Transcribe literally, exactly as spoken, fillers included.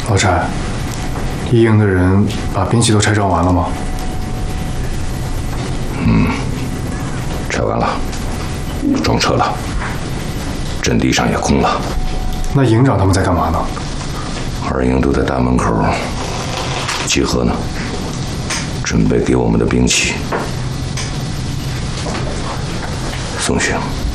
老柴，一营的人把兵器都拆装完了吗？ 嗯，拆完了，装车了，阵地上也空了。 那营长他们在干嘛呢？ 二营都在大门口集合呢，准备给我们的兵器。宋兄。